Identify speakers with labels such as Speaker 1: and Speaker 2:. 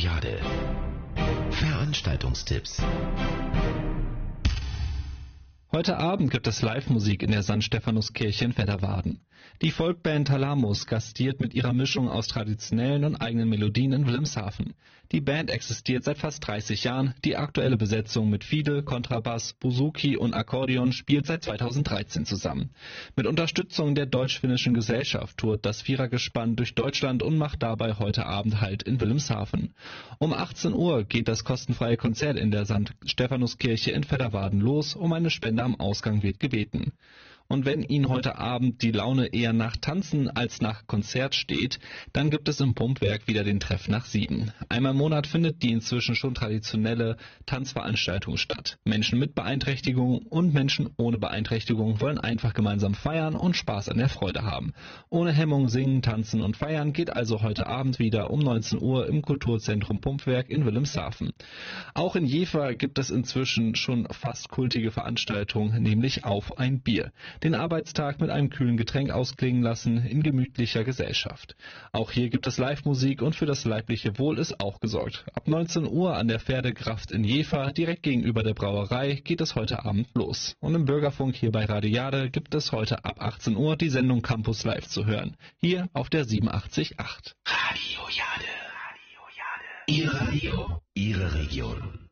Speaker 1: Jade. Veranstaltungstipps.
Speaker 2: Heute Abend gibt es Live-Musik in der St. Stephanuskirche in Wedderwaden. Die Folkband Thalamus gastiert mit ihrer Mischung aus traditionellen und eigenen Melodien in Wilhelmshaven. Die Band existiert seit fast 30 Jahren. Die aktuelle Besetzung mit Fiedel, Kontrabass, Bouzouki und Akkordeon spielt seit 2013 zusammen. Mit Unterstützung der Deutsch-Finnischen Gesellschaft tourt das Vierergespann durch Deutschland und macht dabei heute Abend Halt in Wilhelmshaven. Um 18 Uhr geht das kostenfreie Konzert in der St. Stephanuskirche in Wedderwaden los. Um eine Spende am Ausgang wird gebeten. Und wenn Ihnen heute Abend die Laune eher nach Tanzen als nach Konzert steht, dann gibt es im Pumpwerk wieder den Treff nach 7. Einmal im Monat findet die inzwischen schon traditionelle Tanzveranstaltung statt. Menschen mit Beeinträchtigung und Menschen ohne Beeinträchtigung wollen einfach gemeinsam feiern und Spaß an der Freude haben. Ohne Hemmung singen, tanzen und feiern geht also heute Abend wieder um 19 Uhr im Kulturzentrum Pumpwerk in Wilhelmshaven. Auch in Jever gibt es inzwischen schon fast kultige Veranstaltungen, nämlich Auf ein Bier. Den Arbeitstag mit einem kühlen Getränk ausklingen lassen in gemütlicher Gesellschaft. Auch hier gibt es Live-Musik und für das leibliche Wohl ist auch gesorgt. Ab 19 Uhr an der Pferdegraft in Jever, direkt gegenüber der Brauerei, geht es heute Abend los. Und im Bürgerfunk hier bei Radio Jade gibt es heute ab 18 Uhr die Sendung Campus Live zu hören. Hier auf der 87.8.
Speaker 1: Radio Jade. Ihr Radio, Ihre Region.